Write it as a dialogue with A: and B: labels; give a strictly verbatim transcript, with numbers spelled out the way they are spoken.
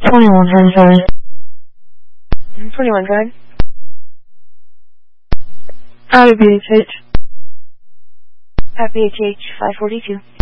A: twenty-one thirty-seven.
B: twenty-one, go ahead.
A: Out of B H H.
B: At B H H five forty-two.